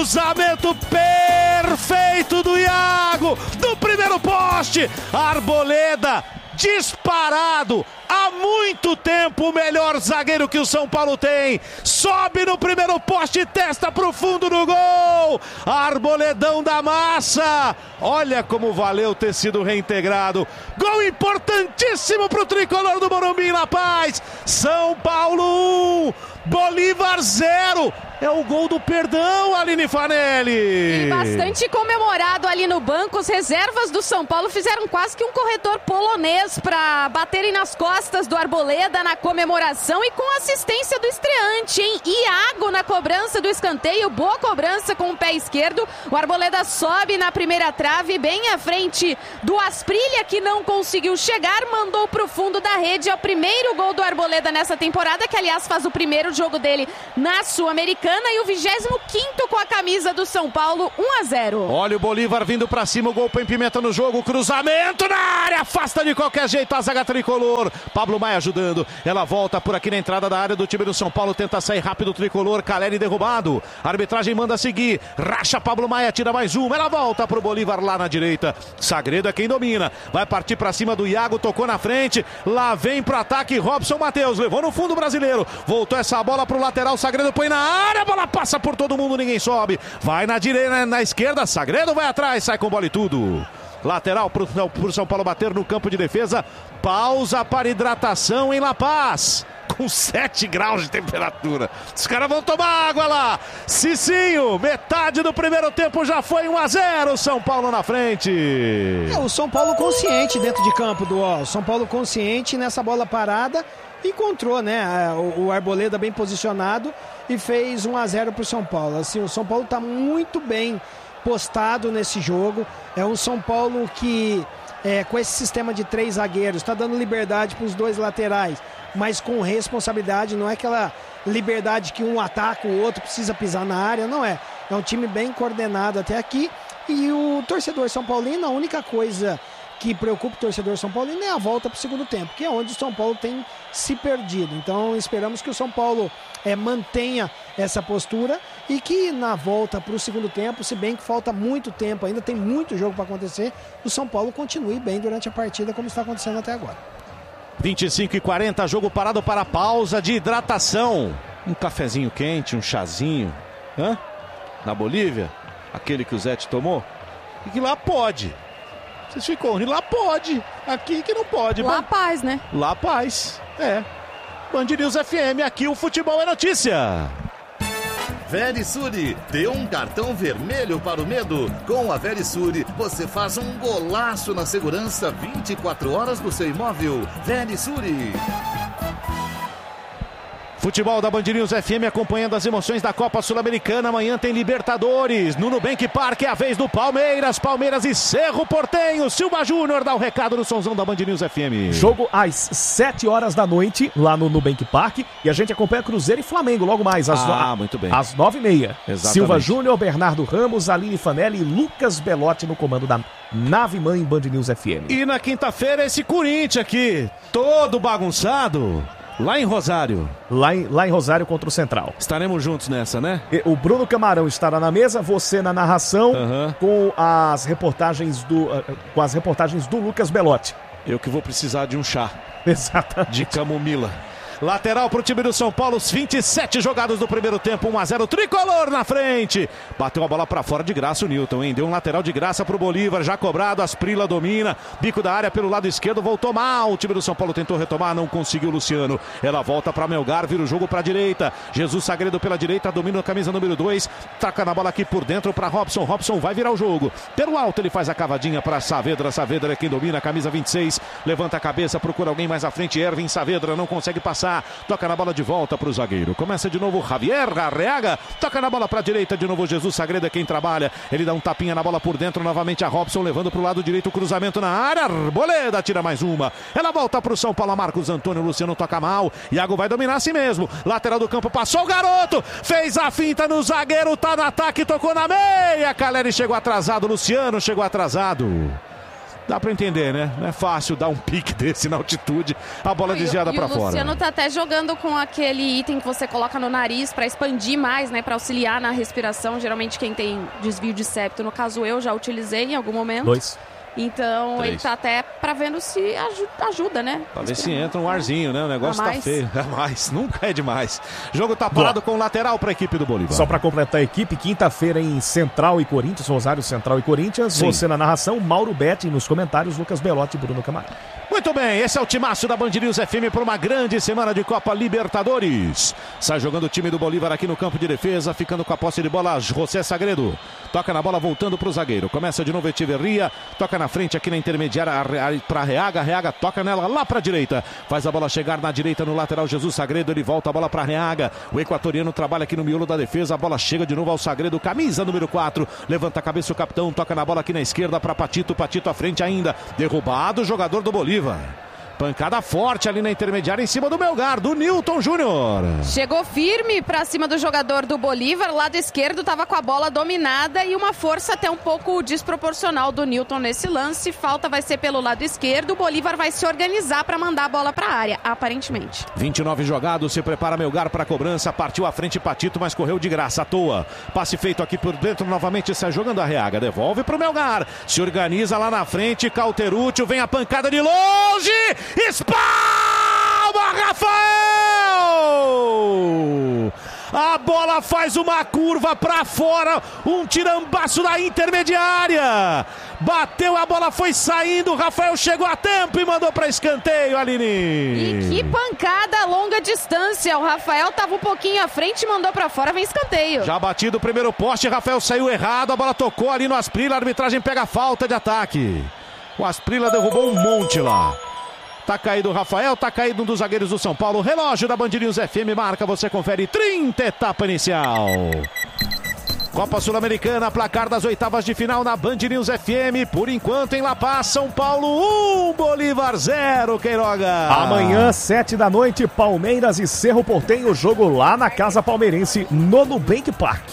Cruzamento perfeito do Iago, do primeiro poste. Arboleda, disparado. Há muito tempo o melhor zagueiro que o São Paulo tem. Sobe no primeiro poste, testa pro fundo do gol. Arboledão da massa. Olha como valeu ter sido reintegrado. Gol importantíssimo pro tricolor do Morumbi em La Paz. São Paulo 1, Bolívar 0. É o gol do perdão, Aline Fanelli. E bastante comemorado ali no banco. As reservas do São Paulo fizeram quase que um corredor polonês para baterem nas costas do Arboleda na comemoração e com assistência do estreante, hein? Iago na cobrança do escanteio, boa cobrança com o pé esquerdo. O Arboleda sobe na primeira trave, bem à frente do Asprilha, que não conseguiu chegar, mandou pro fundo da rede. É o primeiro gol do Arboleda nessa temporada, que aliás faz o primeiro jogo dele na Sul-Americana. E o 25º com a camisa do São Paulo, 1-0. Olha o Bolívar vindo pra cima, o gol põe pimenta no jogo, cruzamento na área, afasta de qualquer jeito a zaga tricolor. Pablo Maia ajudando, ela volta por aqui na entrada da área do time do São Paulo, tenta sair rápido o tricolor, Caleri derrubado, a arbitragem manda seguir, racha Pablo Maia, tira mais uma, ela volta pro Bolívar lá na direita. Sagredo é quem domina, vai partir pra cima do Iago, tocou na frente, lá vem pro ataque Robson Matheus, levou no fundo brasileiro, voltou essa bola pro lateral, Sagredo põe na área, a bola passa por todo mundo, ninguém sobe. Vai na direita, na esquerda, Sagredo vai atrás, sai com bola e tudo. Lateral pro São Paulo bater no campo de defesa. Pausa para hidratação em La Paz. Com 7 graus de temperatura. Os caras vão tomar água lá. Cicinho, metade do primeiro tempo já foi 1-0. São Paulo na frente. O São Paulo consciente dentro de campo do O. São Paulo consciente nessa bola parada. Encontrou, né, o Arboleda bem posicionado e fez 1-0 para o São Paulo. Assim, o São Paulo está muito bem postado nesse jogo. É um São Paulo que, com esse sistema de 3 zagueiros, está dando liberdade para os 2 laterais, mas com responsabilidade. Não é aquela liberdade que um ataca, o outro precisa pisar na área, não é. É um time bem coordenado até aqui. E o torcedor São Paulino, a única coisa que preocupa o torcedor São Paulino é a volta para o segundo tempo, que é onde o São Paulo tem se perdido. Então esperamos que o São Paulo mantenha essa postura e que na volta para o segundo tempo, se bem que falta muito tempo, ainda tem muito jogo para acontecer, o São Paulo continue bem durante a partida como está acontecendo até agora. 25:40, jogo parado para pausa de hidratação. Um cafezinho quente, um chazinho. Na Bolívia, aquele que o Zete tomou. E que lá pode. Vocês ficam rindo, lá pode. Aqui que não pode. La Paz, né? La Paz, Band News FM, aqui o futebol é notícia. Verisure, dê um cartão vermelho para o medo. Com a Verisure, você faz um golaço na segurança 24 horas do seu imóvel. Verisure. Futebol da Band News FM acompanhando as emoções da Copa Sul-Americana. Amanhã tem Libertadores. No Nubank Park é a vez do Palmeiras. Palmeiras e Cerro Porteño. Silva Júnior dá o recado no somzão da Band News FM. Jogo às 7 horas da noite lá no Nubank Park. E a gente acompanha Cruzeiro e Flamengo logo mais muito bem. Às 9h30. Exatamente. Silva Júnior, Bernardo Ramos, Aline Fanelli e Lucas Belotti no comando da Nave Mãe Band News FM. E na quinta-feira esse Corinthians aqui, todo bagunçado. Lá em Rosário. Lá em Rosário contra o Central. Estaremos juntos nessa, né? O Bruno Camarão estará na mesa, você na narração, com as reportagens do Lucas Belotti. Eu que vou precisar de um chá. Exatamente. De camomila. Lateral pro time do São Paulo, os 27 jogados do primeiro tempo, 1-0, tricolor na frente. Bateu a bola pra fora de graça o Newton, hein? Deu um lateral de graça pro Bolívar, já cobrado, Asprila domina, bico da área pelo lado esquerdo, voltou mal. O time do São Paulo tentou retomar, não conseguiu Luciano. Ela volta pra Melgar, vira o jogo pra direita. Jesus Sagredo pela direita, domina a camisa número 2, taca na bola aqui por dentro pra Robson. Robson vai virar o jogo. Pelo alto ele faz a cavadinha pra Saavedra. Saavedra é quem domina, a camisa 26, levanta a cabeça, procura alguém mais à frente. Ervin Saavedra não consegue passar. Toca na bola de volta para o zagueiro. Começa de novo Javier Arreaga. Toca na bola para a direita de novo. Jesus Sagredo é quem trabalha. Ele dá um tapinha na bola por dentro. Novamente a Robson levando para o lado direito. Cruzamento na área. Arboleda tira mais uma. Ela volta para o São Paulo. Marcos Antônio. Luciano toca mal. Iago vai dominar assim mesmo. Lateral do campo. Passou o garoto. Fez a finta no zagueiro. Tá no ataque. Tocou na meia. Caleri chegou atrasado. Luciano chegou atrasado. Dá pra entender, né? Não é fácil dar um pique desse na altitude, a bola desviada pra fora. O Luciano tá até jogando com aquele item que você coloca no nariz pra expandir mais, né? Pra auxiliar na respiração. Geralmente quem tem desvio de septo, no caso eu já utilizei em algum momento. 2. Então 3. ele tá até pra vendo se ajuda, né? Pra ver se entra um arzinho, né? O negócio tá feio. É mais, nunca é demais. Jogo tá parado com o lateral pra equipe do Bolívar. Só pra completar a equipe, quinta-feira em Central e Corinthians, Rosário Central e Corinthians. Sim. Você na narração, Mauro Betti, nos comentários, Lucas Belotti e Bruno Camargo. Muito bem, esse é o timaço da Band News FM para uma grande semana de Copa Libertadores. Sai jogando o time do Bolívar aqui no campo de defesa, ficando com a posse de bola José Sagredo. Toca na bola voltando para o zagueiro. Começa de novo Echeverria, toca na frente aqui na intermediária para Reaga. Reaga toca nela lá para a direita. Faz a bola chegar na direita no lateral Jesus Sagredo. Ele volta a bola para Reaga. O equatoriano trabalha aqui no miolo da defesa. A bola chega de novo ao Sagredo, camisa número 4. Levanta a cabeça o capitão, toca na bola aqui na esquerda para Patito. Patito à frente ainda. Derrubado o jogador do Bolívar. Pancada forte ali na intermediária em cima do Melgar, do Newton Júnior. Chegou firme pra cima do jogador do Bolívar, lado esquerdo, tava com a bola dominada e uma força até um pouco desproporcional do Newton nesse lance. Falta vai ser pelo lado esquerdo, o Bolívar vai se organizar pra mandar a bola pra área, aparentemente. 29 jogados, se prepara Melgar pra cobrança, partiu à frente Patito, mas correu de graça à toa. Passe feito aqui por dentro, novamente sai jogando a Reaga, devolve pro Melgar, se organiza lá na frente, Cauteruccio, vem a pancada de longe! Espalma Rafael! A bola faz uma curva para fora, um tirambaço na intermediária. Bateu, a bola foi saindo, Rafael chegou a tempo e mandou para escanteio, Aline. E que pancada a longa distância. O Rafael estava um pouquinho à frente e mandou para fora, vem escanteio. Já batido o primeiro poste, Rafael saiu errado, a bola tocou ali no Asprilla, a arbitragem pega a falta de ataque. O Asprilla derrubou um monte lá. Tá caído o Rafael, tá caído um dos zagueiros do São Paulo. Relógio da Band News FM marca, você confere 30, etapa inicial. Copa Sul-Americana, placar das oitavas de final na Band News FM. Por enquanto em La Paz, São Paulo 1, Bolívar 0, Queiroga. Amanhã, 7 da noite, Palmeiras e Cerro Porteño, jogo lá na Casa Palmeirense, no Nubank Park.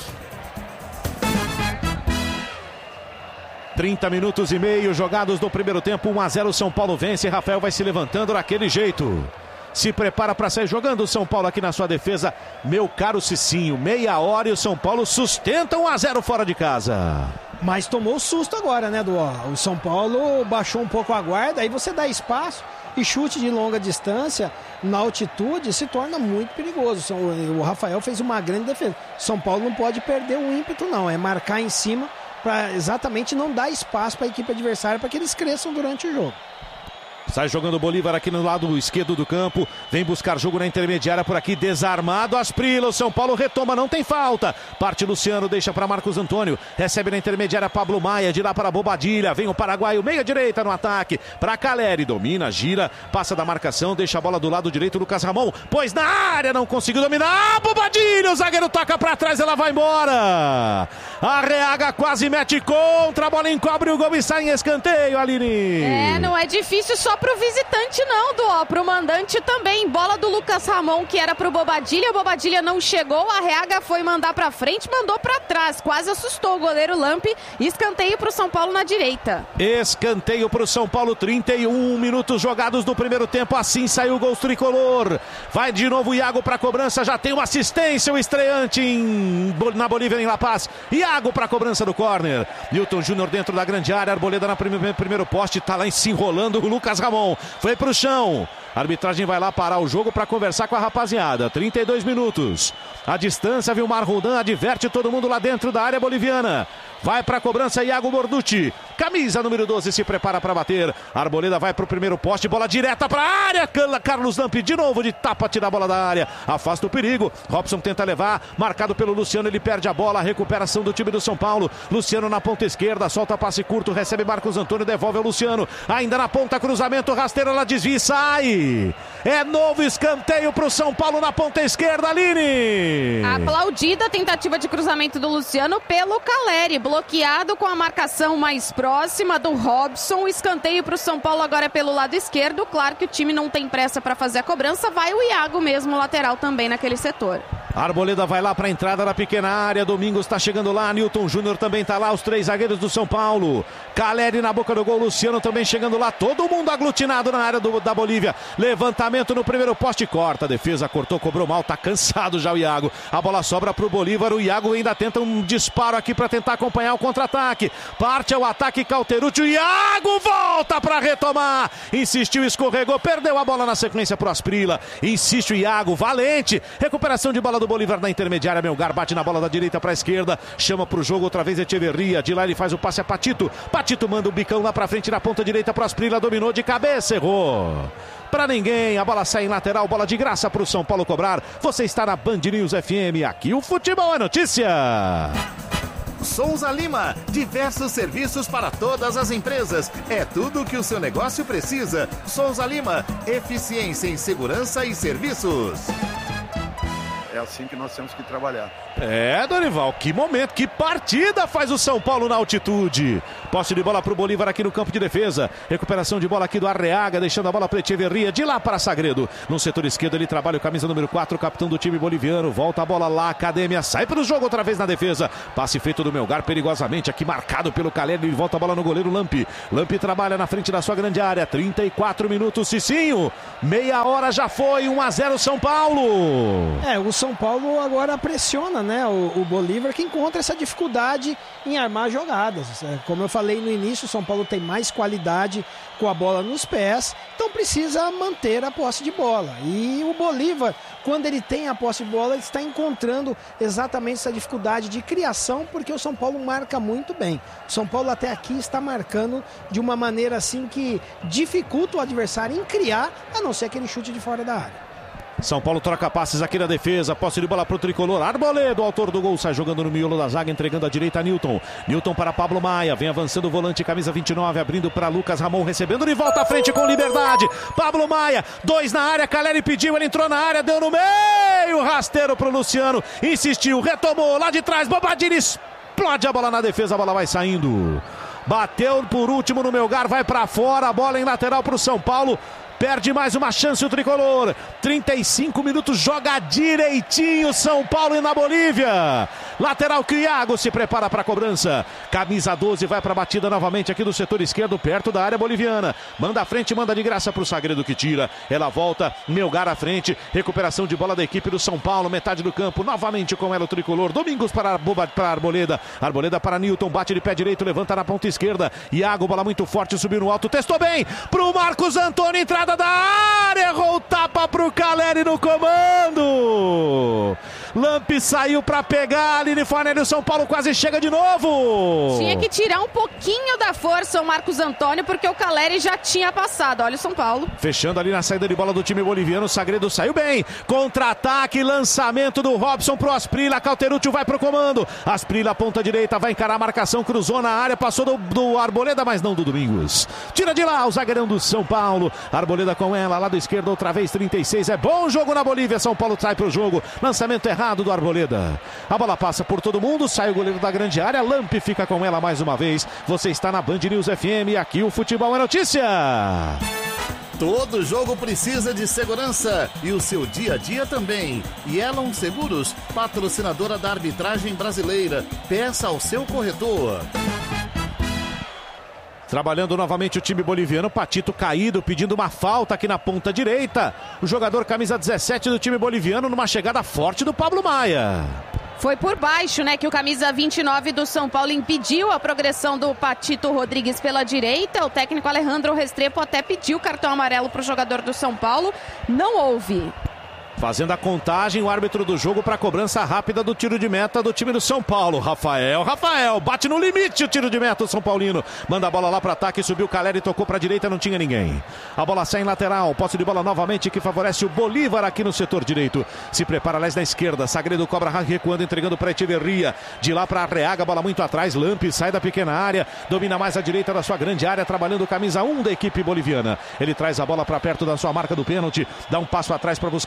30 minutos e meio jogados do primeiro tempo, 1-0, São Paulo vence, Rafael vai se levantando daquele jeito. Se prepara para sair jogando o São Paulo aqui na sua defesa, meu caro Cicinho, meia hora e o São Paulo sustenta 1-0 fora de casa. Mas tomou susto agora, né, Duó? O São Paulo baixou um pouco a guarda, aí você dá espaço e chute de longa distância na altitude se torna muito perigoso. O Rafael fez uma grande defesa. São Paulo não pode perder o ímpeto, não, é marcar em cima para exatamente não dar espaço para a equipe adversária para que eles cresçam durante o jogo. Sai jogando o Bolívar aqui no lado esquerdo do campo. Vem buscar jogo na intermediária por aqui. Desarmado Asprilla. O São Paulo retoma, não tem falta. Parte Luciano, deixa para Marcos Antônio. Recebe na intermediária Pablo Maia. De lá para Bobadilha. Vem o paraguaio, meia direita no ataque. Para Caleri. Domina, gira. Passa da marcação. Deixa a bola do lado direito. Lucas Ramon. Pois na área, não conseguiu dominar. Bobadilha. O zagueiro toca para trás. Ela vai embora. A Reaga quase mete contra. A bola encobre o gol e sai em escanteio, Aline. Não é difícil só pro visitante não, Duó, pro mandante também. Bola do Lucas Ramon, que era pro Bobadilha, o Bobadilha não chegou, a Reaga foi mandar pra frente, mandou pra trás, quase assustou o goleiro Lampe. Escanteio pro São Paulo na direita. Escanteio pro São Paulo, 31 minutos jogados no primeiro tempo, assim saiu o gol tricolor. Vai de novo o Iago pra cobrança, já tem uma assistência, o estreante na Bolívia, em La Paz. Iago pra cobrança do córner. Newton Júnior dentro da grande área, Arboleda na primeiro poste, tá lá se enrolando o Lucas Ramon. Foi pro chão. A arbitragem vai lá parar o jogo para conversar com a rapaziada. 32 minutos. A distância, Vilmar Roldan adverte todo mundo lá dentro da área boliviana. Vai para a cobrança Iago Borducci. Camisa número 12 se prepara para bater. A Arboleda vai para o primeiro poste. Bola direta para a área. Carlos Lampe de novo de tapa, tira a bola da área. Afasta o perigo. Robson tenta levar. Marcado pelo Luciano. Ele perde a bola. A recuperação do time do São Paulo. Luciano na ponta esquerda. Solta passe curto. Recebe Marcos Antônio. Devolve ao Luciano. Ainda na ponta. Cruzamento. Rasteira. Ela desvia e sai. É novo escanteio para o São Paulo na ponta esquerda. Aline. Aplaudida a tentativa de cruzamento do Luciano pelo Caleri. Bloqueado com a marcação mais próxima do Robson. Escanteio para o São Paulo agora pelo lado esquerdo. Claro que o time não tem pressa para fazer a cobrança. Vai o Iago mesmo, lateral também naquele setor. Arboleda vai lá para a entrada da pequena área. Domingos está chegando lá. Newton Júnior também está lá. Os 3 zagueiros do São Paulo. Caleri na boca do gol. Luciano também chegando lá. Todo mundo aglutinado na área da Bolívia. Levantamento no primeiro poste. Corta. Defesa cortou, cobrou mal. Tá cansado já o Iago. A bola sobra para o Bolívar. O Iago ainda tenta um disparo aqui para tentar acompanhar o contra-ataque. Parte ao ataque Cauterucci. O Iago volta para retomar. Insistiu, escorregou. Perdeu a bola na sequência para o Asprilla. Insiste o Iago. Valente. Recuperação de bola do Bolívar na intermediária. Melgar bate na bola da direita para a esquerda, chama para o jogo outra vez Echeverria, de lá ele faz o passe a Patito. Patito manda o bicão lá para frente na ponta direita para o Asprilla, dominou de cabeça, errou. Para ninguém, a bola sai em lateral, bola de graça para o São Paulo cobrar. Você está na Band News FM, aqui o futebol é notícia. Souza Lima, diversos serviços para todas as empresas. É tudo o que o seu negócio precisa. Souza Lima, eficiência em segurança e serviços. É assim que nós temos que trabalhar. Dorival, que momento, que partida faz o São Paulo na altitude. Posse de bola para o Bolívar aqui no campo de defesa. Recuperação de bola aqui do Arreaga, deixando a bola para Echeverria, de lá para Sagredo. No setor esquerdo ele trabalha o camisa número 4, o capitão do time boliviano. Volta a bola lá, Academia, sai para o jogo outra vez na defesa. Passe feito do Melgar, perigosamente aqui marcado pelo Caleri. Ele volta a bola no goleiro Lampi. Lampi trabalha na frente da sua grande área. 34 minutos, Cicinho. Meia hora já foi, 1-0 São Paulo. O São Paulo agora pressiona, né? O Bolívar, que encontra essa dificuldade em armar jogadas. Como eu falei no início, o São Paulo tem mais qualidade com a bola nos pés, então precisa manter a posse de bola. E o Bolívar, quando ele tem a posse de bola, ele está encontrando exatamente essa dificuldade de criação, porque o São Paulo marca muito bem. O São Paulo até aqui está marcando de uma maneira assim que dificulta o adversário em criar, a não ser aquele chute de fora da área. São Paulo troca passes aqui na defesa, posse de bola para o tricolor. Arboleda, o autor do gol, sai jogando no miolo da zaga, entregando a direita a Newton. Newton para Pablo Maia, vem avançando o volante, camisa 29, abrindo para Lucas Ramon, recebendo de volta à frente com liberdade. Pablo Maia, 2 na área, Caleri pediu, ele entrou na área, deu no meio, rasteiro para o Luciano, insistiu, retomou, lá de trás, Bobadilha explode a bola na defesa, a bola vai saindo. Bateu por último no Melgar, vai para fora, a bola em lateral para o São Paulo. Perde mais uma chance o tricolor. 35 minutos, joga direitinho São Paulo e na Bolívia. Lateral que o Iago se prepara para a cobrança. Camisa 12 vai para a batida novamente aqui do setor esquerdo, perto da área boliviana. Manda à frente, manda de graça para o Sagredo que tira. Ela volta, Melgar à frente. Recuperação de bola da equipe do São Paulo, metade do campo. Novamente com ela o tricolor. Domingos para Arboleda. Arboleda para Newton, bate de pé direito, levanta na ponta esquerda. Iago, bola muito forte, subiu no alto, testou bem. Para o Marcos Antônio, entrada da área, errou o tapa pro Caleri no comando. Lampi saiu para pegar, Aline Fornelli, o São Paulo quase chega de novo. Tinha que tirar um pouquinho da força o Marcos Antônio, porque o Caleri já tinha passado. Olha o São Paulo. Fechando ali na saída de bola do time boliviano, o Sagredo saiu bem. Contra-ataque, lançamento do Robson pro Asprilla, Cauterucci vai pro comando. Asprilla, ponta direita, vai encarar a marcação, cruzou na área, passou do Arboleda, mas não do Domingos. Tira de lá o zagueirão do São Paulo. Arboleda com ela, lado esquerdo, outra vez 36, é bom jogo na Bolívia, São Paulo sai pro jogo, lançamento errado do Arboleda, a bola passa por todo mundo, sai o goleiro da grande área, Lampi fica com ela mais uma vez. Você está na Band News FM, aqui o futebol é notícia. Todo jogo precisa de segurança e o seu dia a dia também. Yellow Seguros, patrocinadora da arbitragem brasileira, peça ao seu corretor. Trabalhando novamente o time boliviano, Patito caído, pedindo uma falta aqui na ponta direita. O jogador camisa 17 do time boliviano numa chegada forte do Pablo Maia. Foi por baixo, né, que o camisa 29 do São Paulo impediu a progressão do Patito Rodrigues pela direita. O técnico Alejandro Restrepo até pediu cartão amarelo para o jogador do São Paulo. Não houve. Fazendo a contagem, o árbitro do jogo para a cobrança rápida do tiro de meta do time do São Paulo. Rafael, bate no limite o tiro de meta do São Paulino. Manda a bola lá para ataque, subiu o Caleri, tocou para a direita, não tinha ninguém. A bola sai em lateral, posse de bola novamente que favorece o Bolívar aqui no setor direito. Se prepara, aliás, na esquerda. Sagredo cobra recuando, entregando para Echeverria. De lá para Arreaga, bola muito atrás. Lampi sai da pequena área, domina mais a direita da sua grande área, trabalhando camisa 1 da equipe boliviana. Ele traz a bola para perto da sua marca do pênalti, dá um passo atrás para buscar jogo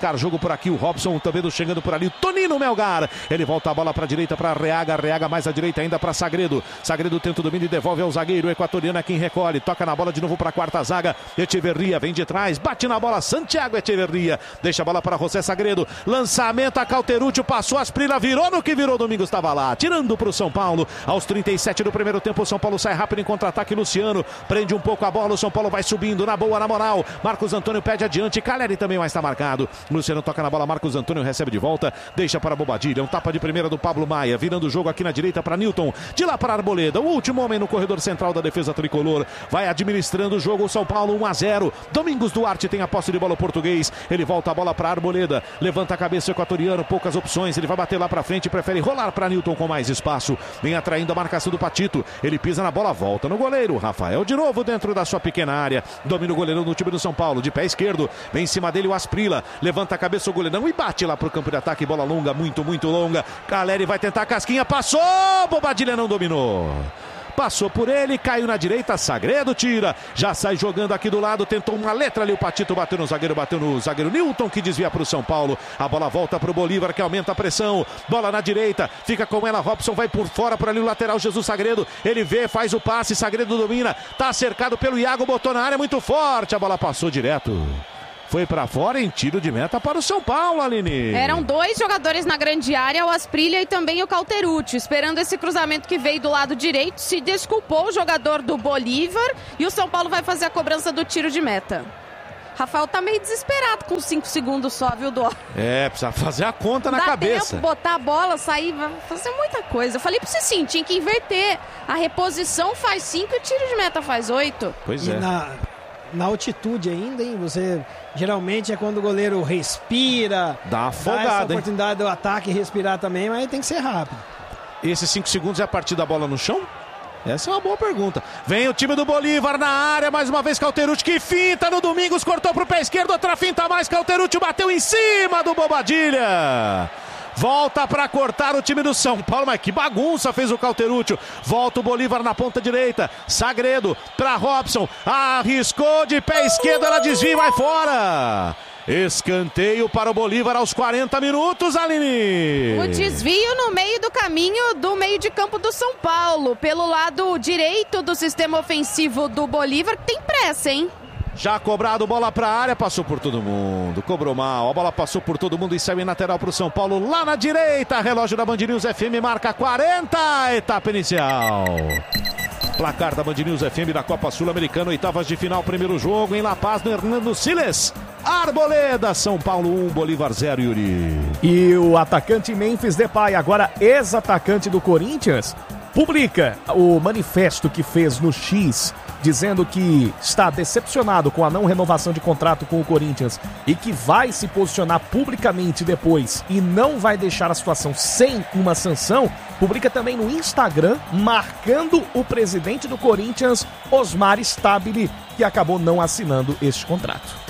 por aqui o Robson, também chegando por ali o Tonino Melgar. Ele volta a bola para a direita para Arreaga, Arreaga mais à direita ainda para Sagredo. Sagredo tenta o domínio e devolve ao zagueiro equatoriano, é quem recolhe, toca na bola de novo para a quarta zaga. Echeverria vem de trás, bate na bola Santiago Echeverria, deixa a bola para José Sagredo, lançamento a Cauteruccio, passou Asprilla, virou no que virou, Domingos estava lá, tirando para o São Paulo. Aos 37 do primeiro tempo, o São Paulo sai rápido em contra-ataque, Luciano prende um pouco a bola, o São Paulo vai subindo na boa, na moral. Marcos Antônio pede adiante, Caleri também vai estar marcado. Luciano toca na bola, Marcos Antônio recebe de volta, deixa para Bobadilha, um tapa de primeira do Pablo Maia, virando o jogo aqui na direita para Newton, de lá para Arboleda, o último homem no corredor central da defesa tricolor, vai administrando o jogo, o São Paulo 1-0. Domingos Duarte tem a posse de bola, o português, ele volta a bola para Arboleda, levanta a cabeça o equatoriano, poucas opções, ele vai bater lá para frente, prefere rolar para Newton com mais espaço, vem atraindo a marcação do Patito, ele pisa na bola, volta no goleiro, Rafael de novo dentro da sua pequena área, domina o goleirão do time do São Paulo, de pé esquerdo, vem em cima dele o Asprilla, levanta a cabeça o goleirão e bate lá pro campo de ataque, bola longa, muito longa, Caleri vai tentar a casquinha, passou, Bobadilha não dominou. Passou por ele, caiu na direita, Sagredo tira, já sai jogando aqui do lado, tentou uma letra ali, o Patito bateu no zagueiro Newton, que desvia para o São Paulo, a bola volta para o Bolívar, que aumenta a pressão, bola na direita, fica com ela, Robson vai por fora, por ali o lateral, Jesus Sagredo, ele vê, faz o passe, Sagredo domina, tá cercado pelo Iago, botou na área, muito forte, a bola passou direto. Foi para fora em tiro de meta para o São Paulo, Aline. Eram dois jogadores na grande área, o Asprilla e também o Cauteruccio. Esperando esse cruzamento que veio do lado direito, se desculpou o jogador do Bolívar e o São Paulo vai fazer a cobrança do tiro de meta. Rafael tá meio desesperado com 5 segundos só, viu, Dó? Precisa fazer a conta na cabeça. Dá tempo, botar a bola, sair, vai fazer muita coisa. Eu falei pra você sim, tinha que inverter. A reposição faz 5 e o tiro de meta faz 8. Pois e é. Na altitude ainda, hein? Você geralmente é quando o goleiro respira, dá afogada, dá essa oportunidade do ataque respirar também, mas tem que ser rápido. Esses 5 segundos é a partir da bola no chão? Essa é uma boa pergunta. Vem o time do Bolívar na área, mais uma vez Cauteruccio, que finta no Domingos, cortou pro pé esquerdo, outra finta mais, Cauteruccio bateu em cima do Bobadilha. Volta para cortar o time do São Paulo, mas que bagunça fez o Cauteruccio. Volta o Bolívar na ponta direita, Sagredo para Robson, arriscou de pé esquerdo, ela desvia e vai fora. Escanteio para o Bolívar aos 40 minutos, Aline. O desvio no meio do caminho do meio de campo do São Paulo, pelo lado direito do sistema ofensivo do Bolívar, que tem pressa, hein? Já cobrado, bola para a área, passou por todo mundo, cobrou mal, a bola passou por todo mundo e saiu em lateral para o São Paulo, lá na direita, relógio da Band News FM marca 40, etapa inicial. Placar da Band News FM da Copa Sul-Americana, oitavas de final, primeiro jogo em La Paz, no Hernando Siles. Arboleda, São Paulo 1, Bolívar 0, Yuri. E o atacante Memphis Depay, agora ex-atacante do Corinthians, publica o manifesto que fez no X, dizendo que está decepcionado com a não renovação de contrato com o Corinthians e que vai se posicionar publicamente depois e não vai deixar a situação sem uma sanção. Publica também no Instagram, marcando o presidente do Corinthians, Osmar Stabile, que acabou não assinando este contrato.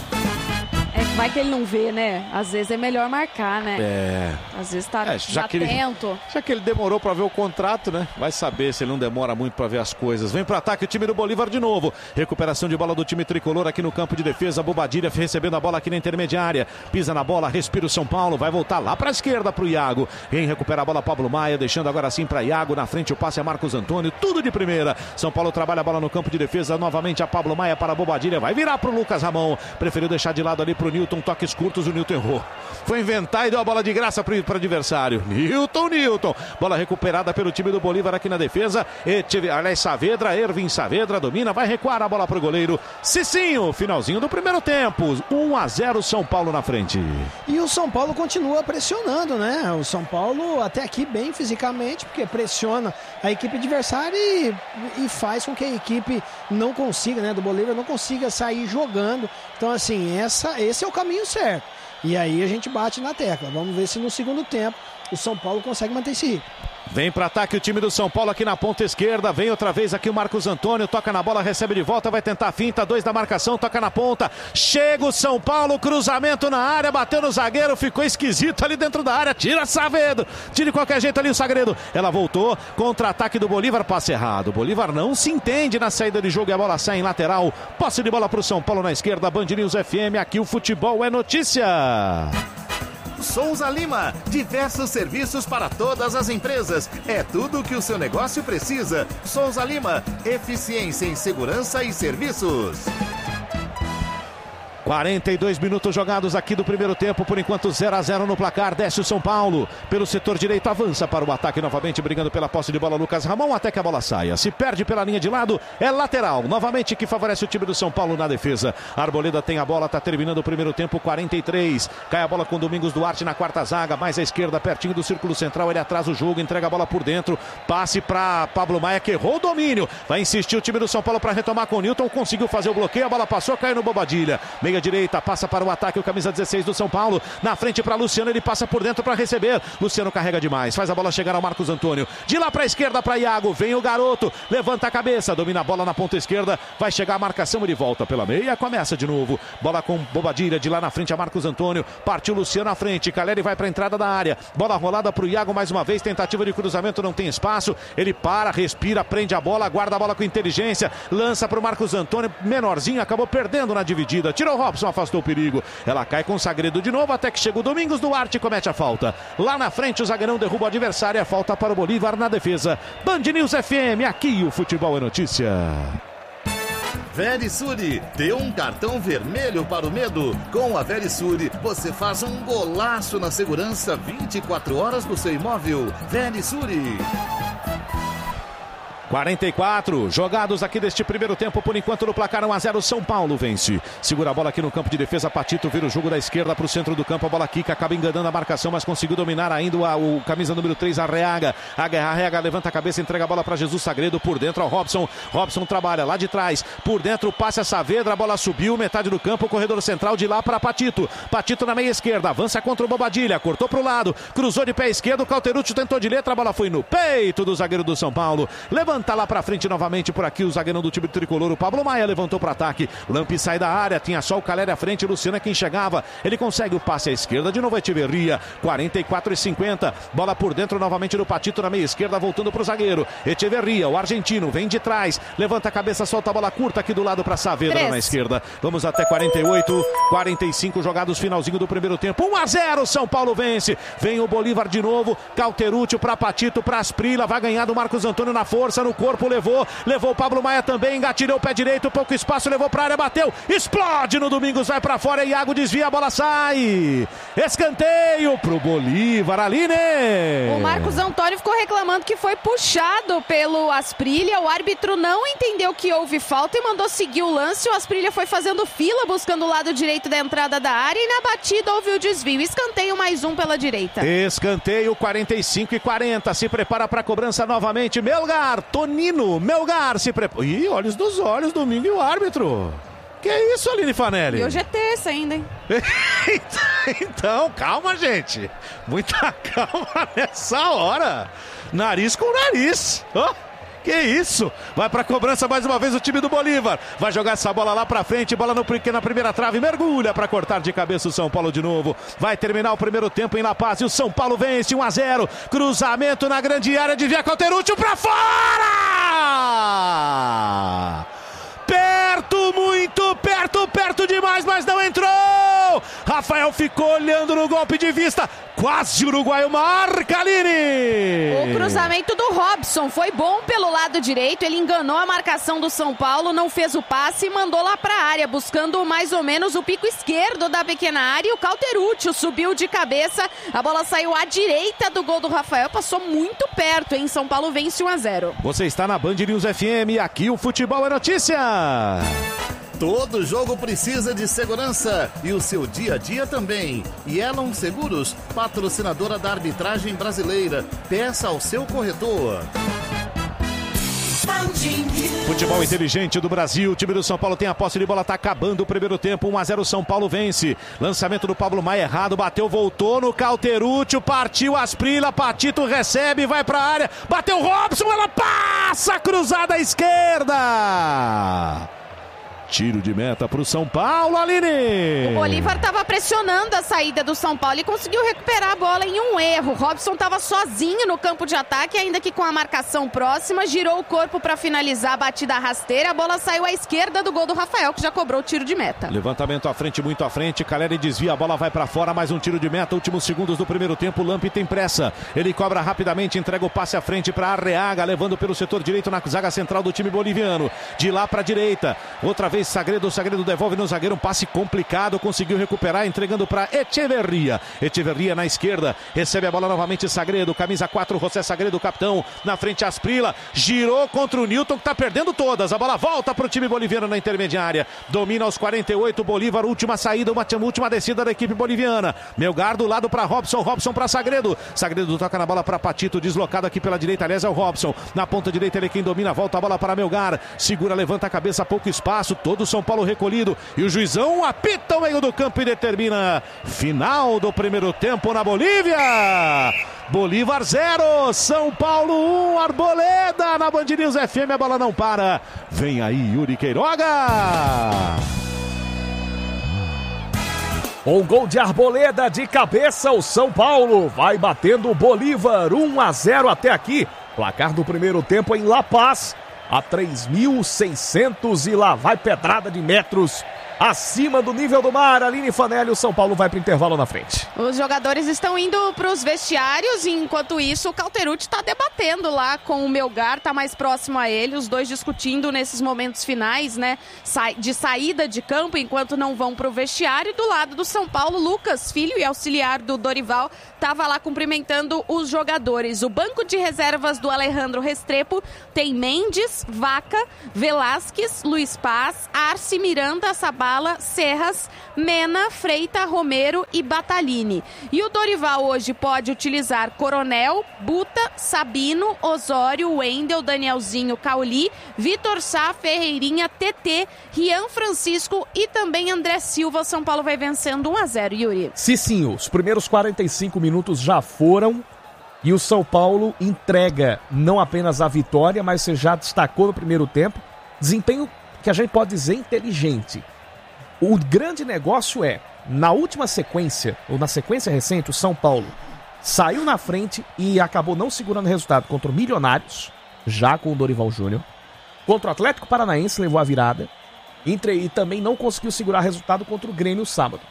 Vai que ele não vê, né? Às vezes é melhor marcar, né? Às vezes tá atento. Já que ele demorou para ver o contrato, né? Vai saber se ele não demora muito para ver as coisas. Vem para ataque o time do Bolívar de novo. Recuperação de bola do time tricolor aqui no campo de defesa. Bobadilha recebendo a bola aqui na intermediária. Pisa na bola, respira o São Paulo. Vai voltar lá para a esquerda para o Iago. Quem recupera a bola, Pablo Maia, deixando agora sim para Iago. Na frente o passe é Marcos Antônio. Tudo de primeira. São Paulo trabalha a bola no campo de defesa. Novamente a Pablo Maia para a Bobadilha. Vai virar para o Lucas Ramon. Preferiu deixar de lado ali para o Newton, toques curtos, o Newton errou. Foi inventar e deu a bola de graça para o adversário. Newton. Bola recuperada pelo time do Bolívar aqui na defesa. Saavedra, Ervin Saavedra domina, vai recuar a bola para o goleiro Cicinho. Finalzinho do primeiro tempo. 1-0 São Paulo na frente. E o São Paulo continua pressionando, né? O São Paulo até aqui bem fisicamente, porque pressiona a equipe adversária e faz com que a equipe não consiga, né? Do Bolívar não consiga sair jogando. Então, assim, esse é o caminho certo. E aí a gente bate na tecla. Vamos ver se no segundo tempo o São Paulo consegue manter esse ritmo. Vem para ataque o time do São Paulo aqui na ponta esquerda. Vem outra vez aqui o Marcos Antônio. Toca na bola, recebe de volta, vai tentar a finta. 2 da marcação, toca na ponta. Chega o São Paulo, cruzamento na área. Bateu no zagueiro, ficou esquisito ali dentro da área. Tira Saavedra. Tira de qualquer jeito ali o Sagredo. Ela voltou, contra-ataque do Bolívar, passe errado. O Bolívar não se entende na saída de jogo e a bola sai em lateral. Posse de bola para o São Paulo na esquerda. Band News FM, aqui o futebol é notícia. Souza Lima, diversos serviços para todas as empresas. É tudo o que o seu negócio precisa. Souza Lima, eficiência em segurança e serviços. 42 minutos jogados aqui do primeiro tempo, por enquanto 0-0 no placar. Desce o São Paulo pelo setor direito, avança para o ataque novamente, brigando pela posse de bola Lucas Ramon, até que a bola saia. Se perde pela linha de lado, é lateral, novamente, que favorece o time do São Paulo na defesa. Arboleda tem a bola, está terminando o primeiro tempo, 43. Cai a bola com Domingos Duarte na quarta zaga, mais à esquerda, pertinho do círculo central, ele atrasa o jogo, entrega a bola por dentro, passe para Pablo Maia, que errou o domínio. Vai insistir o time do São Paulo para retomar com o Newton, conseguiu fazer o bloqueio, a bola passou, caiu no Bobadilha. Meia direita, passa para o ataque o camisa 16 do São Paulo, na frente para Luciano, ele passa por dentro para receber. Luciano carrega demais, faz a bola chegar ao Marcos Antônio, de lá para a esquerda para Iago, vem o garoto, levanta a cabeça, domina a bola na ponta esquerda, vai chegar a marcação, ele volta pela meia, começa de novo, bola com Bobadilha, de lá na frente a Marcos Antônio, partiu Luciano à frente, Caleri vai para a entrada da área, bola rolada para o Iago mais uma vez, tentativa de cruzamento, não tem espaço, ele para, respira, prende a bola, guarda a bola com inteligência, lança para o Marcos Antônio, menorzinho, acabou perdendo na dividida, tirou o Robson, afastou o perigo, ela cai com o Sagredo de novo, até que chega o Domingos Duarte e comete a falta. Lá na frente o zagueirão derruba o adversário, a falta para o Bolívar na defesa. Band News FM, aqui o futebol é notícia. Verisure, dê um cartão vermelho para o medo. Com a Verisure, você faz um golaço na segurança 24 horas do seu imóvel. Verisure. 44 jogados aqui deste primeiro tempo, por enquanto no placar 1-0, São Paulo vence. Segura a bola aqui no campo de defesa, Patito vira o jogo da esquerda para o centro do campo, a bola quica, acaba enganando a marcação, mas conseguiu dominar ainda o camisa número 3, Arreaga. Arreaga levanta a cabeça, entrega a bola para Jesus Sagredo, por dentro ao Robson. Robson trabalha lá de trás, por dentro passe a Saavedra, a bola subiu, metade do campo, corredor central de lá para Patito. Patito na meia esquerda, avança contra o Bobadilha, cortou para o lado, cruzou de pé esquerdo, Cauterucci tentou de letra, a bola foi no peito do zagueiro do São Paulo. Levanta lá pra frente novamente por aqui o zagueirão do time tricolor, o Pablo Maia levantou para ataque, Lampi sai da área, tinha só o Caleri à frente, Luciano é quem chegava, ele consegue o passe à esquerda, de novo Echeverria, 44-50, bola por dentro novamente do Patito na meia esquerda, voltando pro zagueiro, Echeverria, o argentino, vem de trás, levanta a cabeça, solta a bola curta aqui do lado para Saavedra na esquerda, vamos até 48, 45 jogados, finalzinho do primeiro tempo, 1-0, São Paulo vence, vem o Bolívar de novo, Cauterucci para Patito, para Asprila, vai ganhar do Marcos Antônio na força, no corpo, levou o Pablo Maia também, engatilhou o pé direito, pouco espaço, levou para a área, bateu, explode no Domingos, vai para fora, Iago desvia, a bola sai, escanteio pro Bolívar, Aline. O Marcos Antônio ficou reclamando que foi puxado pelo Asprilla, o árbitro não entendeu que houve falta e mandou seguir o lance, o Asprilla foi fazendo fila, buscando o lado direito da entrada da área e na batida houve o desvio, escanteio mais um pela direita. Escanteio, 45-40, se prepara para a cobrança novamente, Melgar, Tonino, Melgar se prepara. Ih, olhos dos olhos, domingo e o árbitro. Que é isso, Aline Fanelli? E hoje é terça ainda, hein? Então, calma, gente. Muita calma nessa hora. Nariz com nariz. Oh, que isso? Vai pra cobrança mais uma vez o time do Bolívar. Vai jogar essa bola lá pra frente. Bola na primeira trave. Mergulha pra cortar de cabeça o São Paulo de novo. Vai terminar o primeiro tempo em La Paz. E o São Paulo vence 1-0. Cruzamento na grande área. Desvia Cauterucci pra fora! Perto, muito perto demais, mas não entrou! Rafael ficou olhando no golpe de vista. Quase o uruguaio marca, Aline! O cruzamento do Robson foi bom pelo lado direito, ele enganou a marcação do São Paulo, não fez o passe e mandou lá pra área, buscando mais ou menos o pico esquerdo da pequena área, e o Cauterucci subiu de cabeça, a bola saiu à direita do gol do Rafael, passou muito perto, hein? São Paulo vence 1-0. Você está na Band News FM, aqui o futebol é notícia! Todo jogo precisa de segurança e o seu dia a dia também. Yellow Seguros, patrocinadora da arbitragem brasileira. Peça ao seu corretor. Futebol inteligente do Brasil, o time do São Paulo tem a posse de bola, tá acabando o primeiro tempo, 1-0, São Paulo vence. Lançamento do Pablo Maia errado, bateu, voltou no Cauterucci, partiu Asprilla, Patito recebe, vai pra área, bateu Robson, ela passa, cruzada à esquerda. Tiro de meta para o São Paulo, Aline! O Bolívar estava pressionando a saída do São Paulo e conseguiu recuperar a bola em um erro. Robson estava sozinho no campo de ataque, ainda que com a marcação próxima, girou o corpo para finalizar a batida rasteira. A bola saiu à esquerda do gol do Rafael, que já cobrou o tiro de meta. Levantamento à frente, muito à frente. Caleri desvia, a bola vai para fora, mais um tiro de meta. Últimos segundos do primeiro tempo, Lampi tem pressa. Ele cobra rapidamente, entrega o passe à frente para Arreaga, levando pelo setor direito na zaga central do time boliviano. De lá para a direita, outra vez Sagredo devolve no zagueiro, um passe complicado, conseguiu recuperar, entregando para Echeverria na esquerda, recebe a bola novamente Sagredo, camisa 4, José Sagredo, capitão, na frente Asprila, girou contra o Newton, que está perdendo todas, a bola volta para o time boliviano na intermediária, domina aos 48, Bolívar, última saída, última descida da equipe boliviana, Melgar do lado para Robson para Sagredo toca na bola para Patito, deslocado aqui pela direita, aliás é o Robson, na ponta direita ele é quem domina, volta a bola para Melgar, segura, levanta a cabeça, pouco espaço, todo São Paulo recolhido e o juizão apita o meio do campo e determina final do primeiro tempo na Bolívia. Bolívar 0, São Paulo 1, Arboleda na Band News FM, a bola não para. Vem aí Yuri Queiroga. Um gol de Arboleda de cabeça, o São Paulo vai batendo o Bolívar 1-0 até aqui. Placar do primeiro tempo em La Paz. A 3.600 e lá vai pedrada de metros acima do nível do mar. Aline Fanelli, o São Paulo vai para o intervalo na frente. Os jogadores estão indo para os vestiários, enquanto isso o Cauterucci está debatendo lá com o Melgar, está mais próximo a ele, os dois discutindo nesses momentos finais, né, de saída de campo, enquanto não vão para o vestiário. E do lado do São Paulo, Lucas, filho e auxiliar do Dorival, estava lá cumprimentando os jogadores. O banco de reservas do Alejandro Restrepo tem Mendes, Vaca, Velasquez, Luiz Paz, Arce, Miranda, Sabala, Serras, Mena, Freita, Romero e Batalini. E o Dorival hoje pode utilizar Coronel, Buta, Sabino, Osório, Wendel, Danielzinho, Cauli, Vitor Sá, Ferreirinha, TT, Rian Francisco e também André Silva. São Paulo vai vencendo 1-0, Yuri. Sim, os primeiros 45 minutos já foram e o São Paulo entrega não apenas a vitória, mas você já destacou no primeiro tempo, desempenho que a gente pode dizer inteligente. O grande negócio é, na última sequência, ou na sequência recente, o São Paulo saiu na frente e acabou não segurando o resultado contra o Milionários, já com o Dorival Júnior. Contra o Atlético Paranaense levou a virada. E também não conseguiu segurar o resultado contra o Grêmio sábado.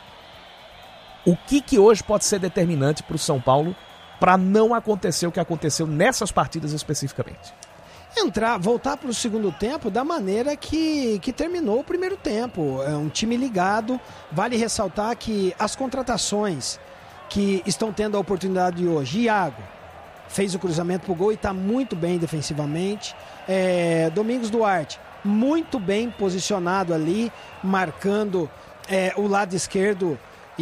O que hoje pode ser determinante para o São Paulo para não acontecer o que aconteceu nessas partidas especificamente? Voltar para o segundo tempo da maneira que terminou o primeiro tempo. É um time ligado. Vale ressaltar que as contratações que estão tendo a oportunidade de hoje, Iago fez o cruzamento para o gol e está muito bem defensivamente. Domingos Duarte, muito bem posicionado ali, marcando o lado esquerdo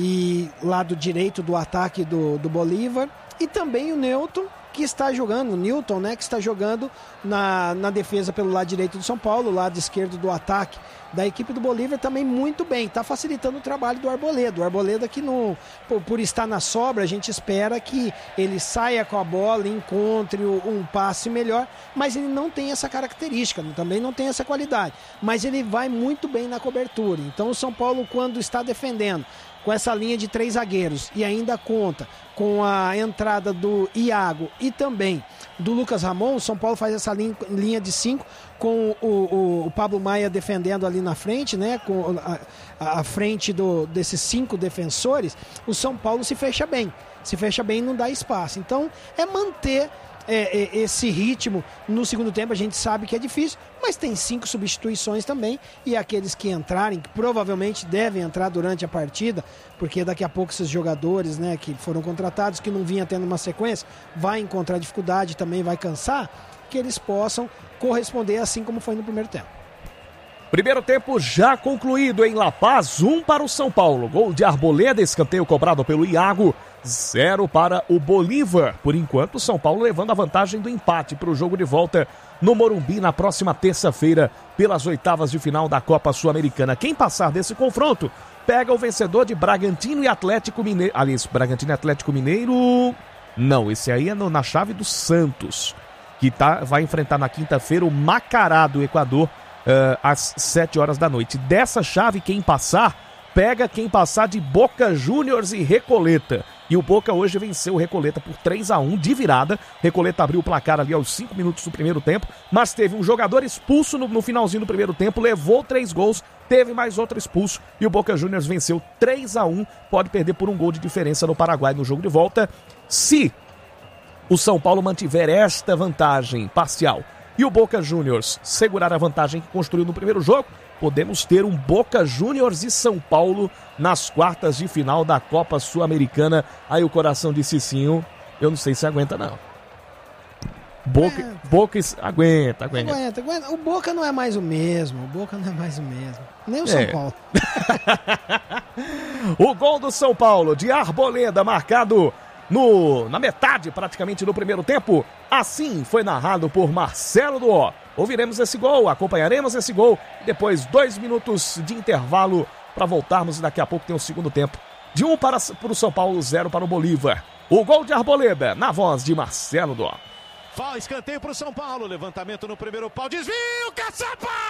e lado direito do ataque do Bolívar. E também o Newton, que está jogando, o Newton, né, que está jogando na defesa pelo lado direito do São Paulo, lado esquerdo do ataque da equipe do Bolívar também muito bem, está facilitando o trabalho do Arboleda. O Arboleda que por estar na sobra, a gente espera que ele saia com a bola, encontre um passe melhor, mas ele não tem essa característica, também não tem essa qualidade, mas ele vai muito bem na cobertura. Então o São Paulo, quando está defendendo com essa linha de 3 zagueiros e ainda conta com a entrada do Iago e também do Lucas Ramon, o São Paulo faz essa linha de 5 com o Pablo Maia defendendo ali na frente, né, com a frente desses 5 defensores. O São Paulo se fecha bem e não dá espaço. Então é manter esse ritmo no segundo tempo. A gente sabe que é difícil, mas tem 5 substituições também, e aqueles que entrarem, que provavelmente devem entrar durante a partida, porque daqui a pouco esses jogadores, né, que foram contratados, que não vinham tendo uma sequência, vai encontrar dificuldade, também vai cansar, que eles possam corresponder assim como foi no primeiro tempo. Primeiro tempo já concluído em La Paz, 1 para o São Paulo. Gol de Arboleda, escanteio cobrado pelo Iago, 0 para o Bolívar. Por enquanto, o São Paulo levando a vantagem do empate para o jogo de volta no Morumbi na próxima terça-feira, pelas oitavas de final da Copa Sul-Americana. Quem passar desse confronto pega o vencedor de Bragantino e Atlético Mineiro. Aliás, Bragantino e Atlético Mineiro... Não, esse aí é na chave do Santos, que vai enfrentar na quinta-feira o Macará do Equador às 7 horas da noite. Dessa chave, quem passar, pega quem passar de Boca Juniors e Recoleta. E o Boca hoje venceu o Recoleta por 3-1 de virada. Recoleta abriu o placar ali aos 5 minutos do primeiro tempo, mas teve um jogador expulso no finalzinho do primeiro tempo, levou 3 gols, teve mais outro expulso e o Boca Juniors venceu 3-1. Pode perder por um gol de diferença no Paraguai no jogo de volta. Se o São Paulo mantiver esta vantagem parcial e o Boca Juniors segurar a vantagem que construiu no primeiro jogo, podemos ter um Boca Juniors e São Paulo nas quartas de final da Copa Sul-Americana. Aí o coração de Cicinho, eu não sei se aguenta não. Boca aguenta. O Boca não é mais o mesmo. Nem o São Paulo. O gol do São Paulo de Arboleda, marcado na metade praticamente do primeiro tempo. Assim foi narrado por Marcelo Duó. Ouviremos esse gol, acompanharemos esse gol. Depois 2 minutos de intervalo para voltarmos e daqui a pouco tem o segundo tempo. De 1 para o São Paulo, 0 para o Bolívar. O gol de Arboleda, na voz de Marcelo Duó. Escanteio para o São Paulo, levantamento no primeiro pau, desvio, caçapa!